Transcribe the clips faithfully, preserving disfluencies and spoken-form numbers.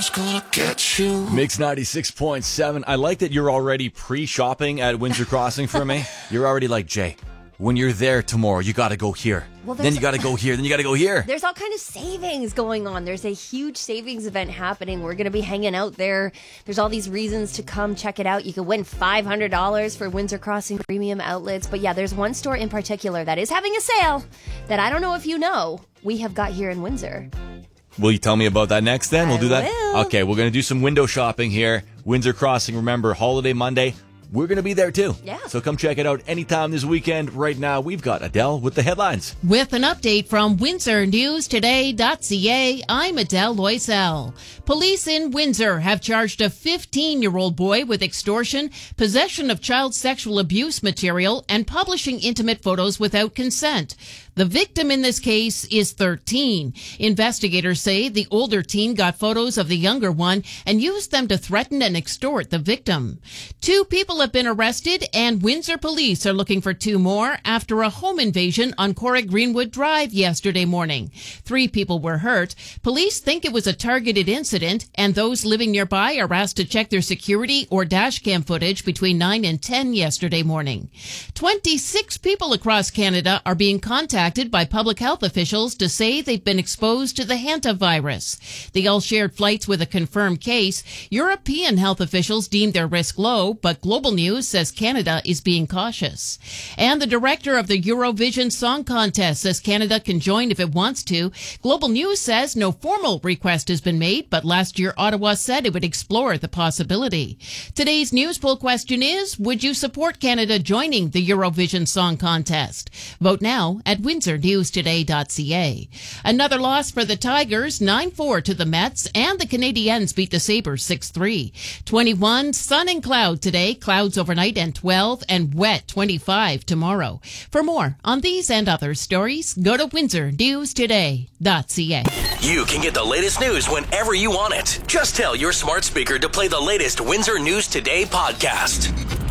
Someone's gonna get you. Mix ninety-six point seven. I like that you're already pre-shopping at Windsor Crossing for me. You're already like, Jay, when you're there tomorrow, you got to go here. Well, then you got to go here. Then you got to go here. There's all kind of savings going on. There's a huge savings event happening. We're going to be hanging out there. There's all these reasons to come check it out. You can win five hundred dollars for Windsor Crossing Premium Outlets. But yeah, there's one store in particular that is having a sale that I don't know if you know we have got here in Windsor. Will you tell me about that next then? We'll I do that. will. Okay, we're going to do some window shopping here. Windsor Crossing, remember, Holiday Monday. We're going to be there too. Yeah. So come check it out anytime this weekend. Right now, we've got Adele with the headlines. With an update from Windsor News Today dot C A, I'm Adele Loisel. Police in Windsor have charged a fifteen-year-old boy with extortion, possession of child sexual abuse material, and publishing intimate photos without consent. The victim in this case is thirteen. Investigators say the older teen got photos of the younger one and used them to threaten and extort the victim. Two people have been arrested, and Windsor police are looking for two more after a home invasion on Cora Greenwood Drive yesterday morning. Three people were hurt. Police think it was a targeted incident, and those living nearby are asked to check their security or dash cam footage between nine and ten yesterday morning. twenty-six people across Canada are being contacted by public health officials to say they've been exposed to the hantavirus. They all shared flights with a confirmed case. European health officials deemed their risk low, but Global News says Canada is being cautious. And the director of the Eurovision Song Contest says Canada can join if it wants to. Global News says no formal request has been made, but last year Ottawa said it would explore the possibility. Today's news poll question is, would you support Canada joining the Eurovision Song Contest? Vote now at Windsor News Today dot C A. Another loss for the Tigers, nine four to the Mets, and the Canadiens beat the Sabres six three. twenty-one, sun and cloud today, clouds overnight, and twelve, and wet twenty-five tomorrow. For more on these and other stories, go to Windsor News Today dot C A. You can get the latest news whenever you want it. Just tell your smart speaker to play the latest Windsor News Today podcast.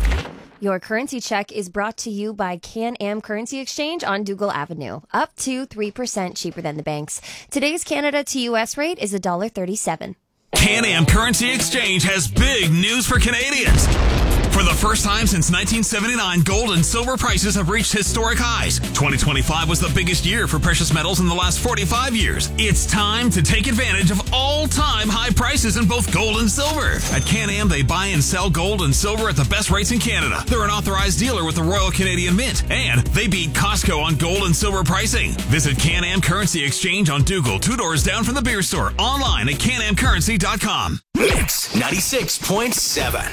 Your currency check is brought to you by Can-Am Currency Exchange on Dougal Avenue. Up to three percent cheaper than the banks. Today's Canada to U S rate is one dollar thirty-seven. Can-Am Currency Exchange has big news for Canadians. For the first time since nineteen seventy-nine, gold and silver prices have reached historic highs. twenty twenty-five was the biggest year for precious metals in the last forty-five years. It's time to take advantage of all-time high prices in both gold and silver. At Can-Am, they buy and sell gold and silver at the best rates in Canada. They're an authorized dealer with the Royal Canadian Mint, and they beat Costco on gold and silver pricing. Visit Can-Am Currency Exchange on Dougal, two doors down from the beer store, online at can am currency dot com. Mix ninety-six point seven.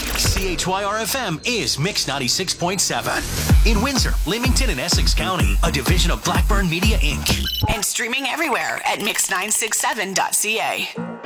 C H Y R F M is Mix ninety-six point seven. In Windsor, Leamington, and Essex County, a division of Blackburn Media, Incorporated. And streaming everywhere at mix nine six seven dot C A.